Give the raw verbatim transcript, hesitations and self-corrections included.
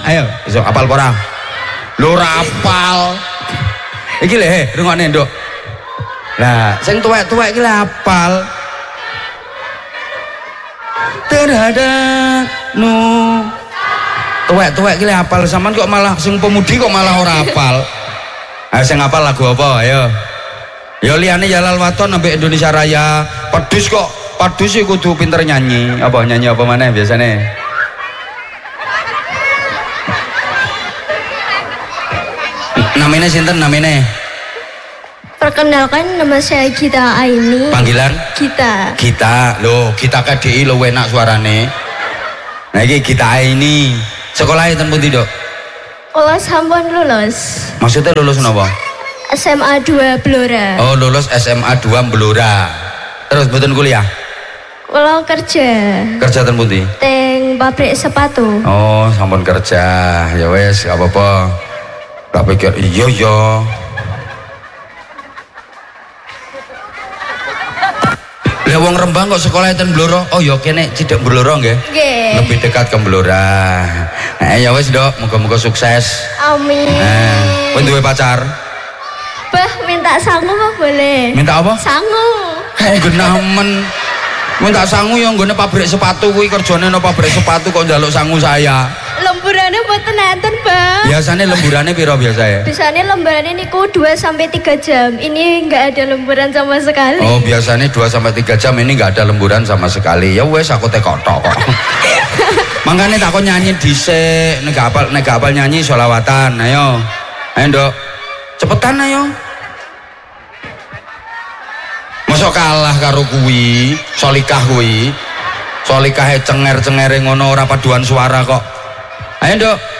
Ayo, iso apal ora? Lho ora apal. Iki lho, he, rungokne, Nduk. Lah, sing tuwek-tuwek iki apal. Terhadap nu tuwek-tuwek iki apal, sampean kok malah sing pemudi kok malah ora apal. Ayo sing apal lagu apa? Ayo. Ya liyane Jalal Waton sampai Indonesia Raya. Pedus kok, pedus sih kudu pinter nyanyi. Apa nyanyi apa maneh biasane? Namanya sinten namanya? Perkenalkan, nama saya Gita Aini. Panggilan? Gita. Gita, loh Gita K D I lo enak suarane. Nah ini Gita Aini. Sekolah enten pundi, Dok? Kalau sampun lulus Maksudnya lulus napa? S M A dua Blora. Oh lulus S M A dua Blora. Terus mboten kuliah? Kalau kerja Kerja ten pundi? teng pabrik sepatu. Oh sampun kerja. Ya wes gak apa-apa. Tak pikir iya ya. Lah wong Rembang kok sekolah ten Blora? Oh ya kene Cidek Blora nggih. Nggih. Lebih dekat ke Blora. Eh ya wes, Dok, muga-muga sukses. Amin. Nah, kowe duwe pacar? Bah, minta sangu apa boleh? Minta apa? Sangu. Eh genamen. Minta sangu yang nggone pabrik sepatu kuwi kerjane nang pabrik sepatu kok njaluk sangu saya. Lemburannya mboten enten, Bang. Biasanya lemburannya piro biasa ya? Biasanya lemburannya niku dua sampai tiga jam. Ini enggak ada lemburan sama sekali. Oh, biasanya dua sampai tiga jam, ini nggak ada lemburan sama sekali. Ya wes aku tekotok kok. Makanya tak kok nyanyi dhisik, nek gak apal nek gak apal nyanyi sholawatan. Ayo. Ayo, Nduk. Cepetan ayo. Mosok kalah karo kuwi, Solikah kuwi. Solikahe cenger-cengere ngono ora paduan suara kok. Ayo, Nduk.